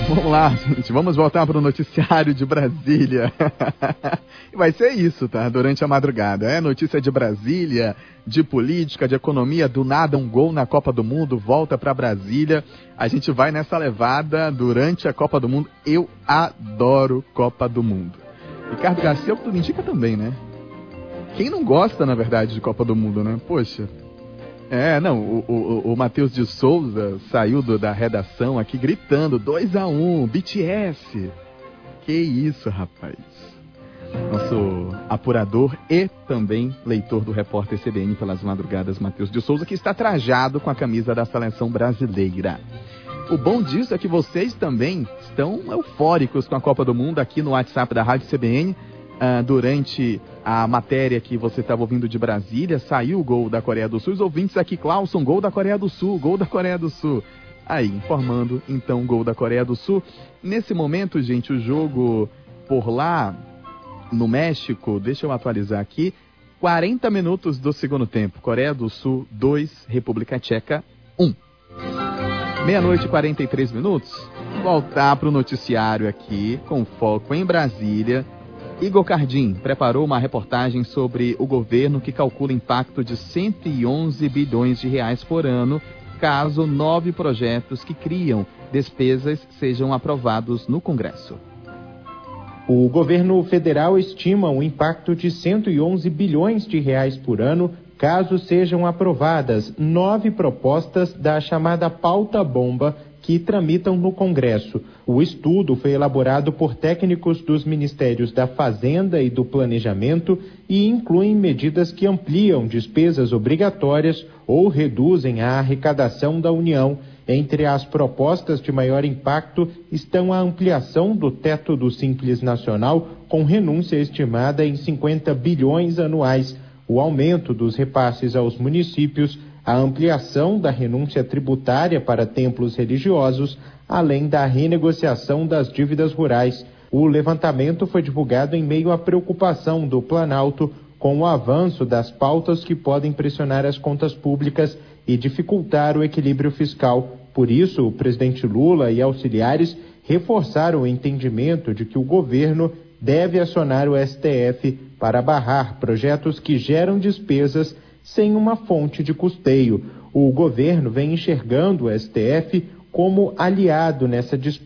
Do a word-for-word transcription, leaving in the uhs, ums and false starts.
Vamos lá, gente. Vamos voltar para o noticiário de Brasília. Vai ser isso, tá? Durante a madrugada. É notícia de Brasília, de política, de economia. Do nada, um gol na Copa do Mundo. Volta para Brasília. A gente vai nessa levada durante a Copa do Mundo. Eu adoro Copa do Mundo. Ricardo Garcia, o que tudo indica também, né? Quem não gosta, na verdade, de Copa do Mundo, né? Poxa... É, não, o, o, o Matheus de Souza saiu do, da redação aqui gritando dois a um, B T S. Que isso, rapaz. Nosso apurador e também leitor do Repórter C B N pelas madrugadas, Matheus de Souza, que está trajado com a camisa da seleção brasileira. O bom disso é que vocês também estão eufóricos com a Copa do Mundo aqui no WhatsApp da Rádio C B N. Uh, durante a matéria que você estava ouvindo de Brasília, saiu o gol da Coreia do Sul. Os ouvintes aqui, Clauson, gol da Coreia do Sul, gol da Coreia do Sul. Aí, informando, então, gol da Coreia do Sul. Nesse momento, gente, o jogo por lá, no México, deixa eu atualizar aqui, quarenta minutos do segundo tempo. Coreia do Sul, dois, República Tcheca, um. Meia-noite e quarenta e três minutos. Voltar para o noticiário aqui, com foco em Brasília. Igor Cardim preparou uma reportagem sobre o governo que calcula impacto de cento e onze bilhões de reais por ano, caso nove projetos que criam despesas sejam aprovados no Congresso. O governo federal estima um impacto de cento e onze bilhões de reais por ano, caso sejam aprovadas nove propostas da chamada pauta bomba que tramitam no Congresso. O estudo foi elaborado por técnicos dos Ministérios da Fazenda e do Planejamento e incluem medidas que ampliam despesas obrigatórias ou reduzem a arrecadação da União. Entre as propostas de maior impacto estão a ampliação do teto do Simples Nacional, com renúncia estimada em cinquenta bilhões anuais, o aumento dos repasses aos municípios, a ampliação da renúncia tributária para templos religiosos, além da renegociação das dívidas rurais. O levantamento foi divulgado em meio à preocupação do Planalto com o avanço das pautas que podem pressionar as contas públicas e dificultar o equilíbrio fiscal. Por isso, o presidente Lula e auxiliares reforçaram o entendimento de que o governo deve acionar o S T F para barrar projetos que geram despesas sem uma fonte de custeio. O governo vem enxergando o S T F como aliado nessa disputa.